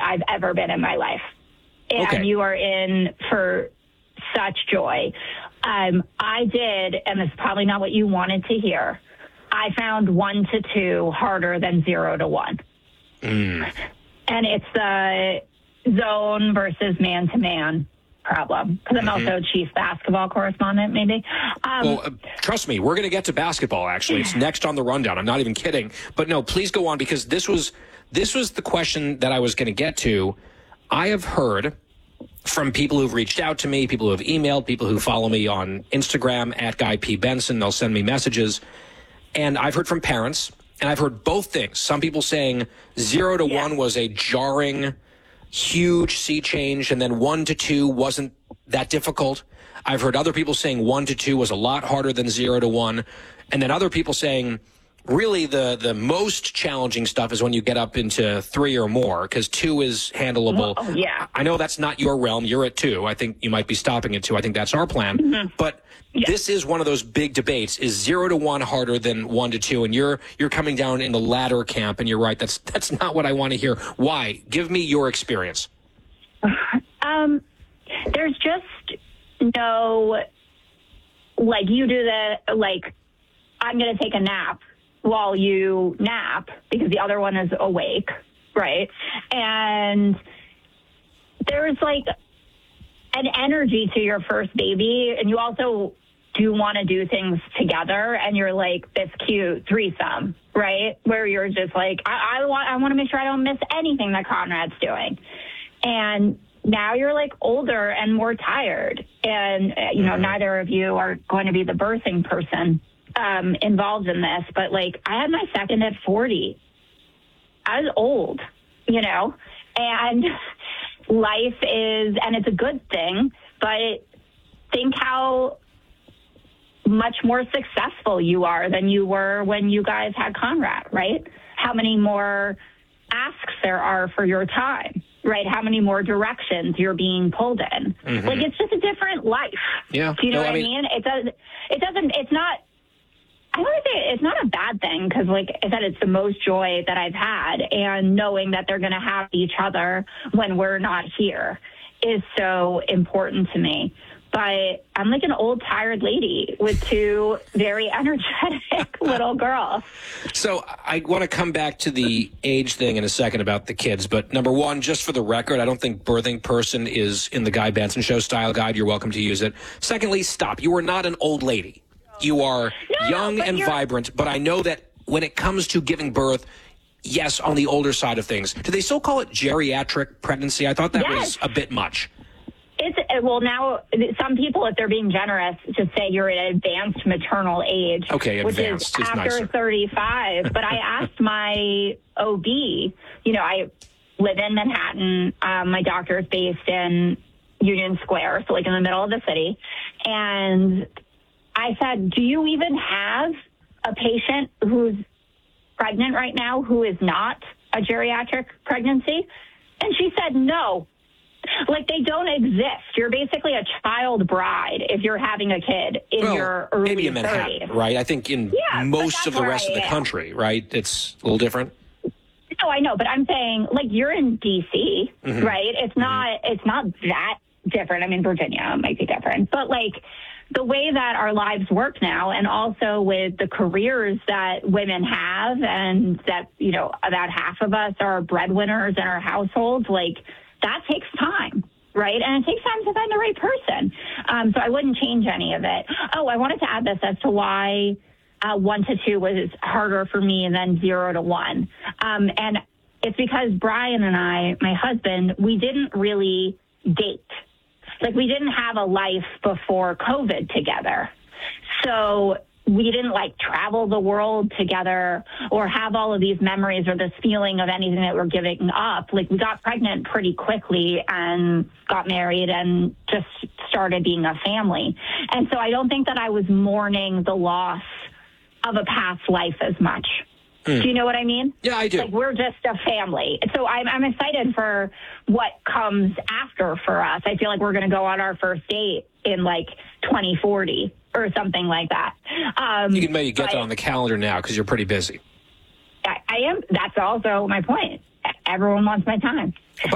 I've ever been in my life. And Okay. you are in for such joy. I did, and it's probably not what you wanted to hear, I found 1 to 2 harder than 0 to 1. And it's the zone versus man-to-man problem, because I'm also chief basketball correspondent, maybe. Trust me, we're going to get to basketball, actually. It's next on the rundown. I'm not even kidding. But no, please go on, because this was the question that I was going to get to. I have heard from people who've reached out to me, people who have emailed, people who follow me on Instagram at Guy P. Benson. They'll send me messages. And I've heard from parents, and I've heard both things. Some people saying 0 to 1 was a jarring, huge sea change, and then 1 to 2 wasn't that difficult. I've heard other people saying 1 to 2 was a lot harder than 0 to 1. And then other people saying really the most challenging stuff is when you get up into 3 or more, because 2 is handleable. Oh, yeah. I know that's not your realm. You're at 2. I think you might be stopping at 2. I think that's our plan. But this is one of those big debates. Is 0 to 1 harder than 1 to 2? And you're coming down in the latter camp, and you're right. That's not what I want to hear. Why? Give me your experience. There's just no, like, you do the, like, I'm going to take a nap while you nap because the other one is awake, right? And there's, like, an energy to your first baby, and you also do want to do things together, and you're like this cute threesome, right? Where you're just like, I want to make sure I don't miss anything that Conrad's doing. And now you're like older and more tired, and neither of you are going to be the birthing person involved in this, but like I had my second at 40. I was old, and life is, and it's a good thing, but think how much more successful you are than you were when you guys had Conrad, right? How many more asks there are for your time, right? How many more directions you're being pulled in. Like, it's just a different life. Yeah. Do you know what I mean? It's not, I want to say it's not a bad thing, because, like I said, it's the most joy that I've had, and knowing that they're going to have each other when we're not here is so important to me. But I'm like an old, tired lady with 2 very energetic little girls. So I want to come back to the age thing in a second about the kids. But number one, just for the record, I don't think birthing person is in the Guy Benson Show style guide. You're welcome to use it. Secondly, stop. You are not an old lady. You are young and vibrant. But I know that when it comes to giving birth, yes, on the older side of things. Do they still call it geriatric pregnancy? I thought that was a bit much. Well, now some people, if they're being generous, just say you're at advanced maternal age. Okay, advanced which is after nicer. 35. But I asked my OB, I live in Manhattan. My doctor is based in Union Square, so like in the middle of the city. And I said, do you even have a patient who's pregnant right now who is not a geriatric pregnancy? And she said, no. Like, they don't exist. You're basically a child bride if you're having a kid in your early maybe in Manhattan, 30s. right? I think in most of the rest of the country, right? It's a little different. No, I know, but I'm saying, like, you're in D.C., right? It's not that different. I mean, Virginia might be different. But, like, the way that our lives work now, and also with the careers that women have, and that, about half of us are breadwinners in our households, like, that takes time, right? And it takes time to find the right person. So I wouldn't change any of it. Oh, I wanted to add this as to why 1 to 2 was harder for me than 0 to 1. And it's because Brian and I, my husband, we didn't really date. Like, we didn't have a life before COVID together. So we didn't, like, travel the world together or have all of these memories or this feeling of anything that we're giving up. Like, we got pregnant pretty quickly and got married and just started being a family. And so I don't think that I was mourning the loss of a past life as much. Do you know what I mean? Yeah, I do. Like, we're just a family. So I'm excited for what comes after for us. I feel like we're going to go on our first date in, like, 2040 or something like that. You can maybe get that on the calendar now because you're pretty busy. I am. That's also my point. Everyone wants my time.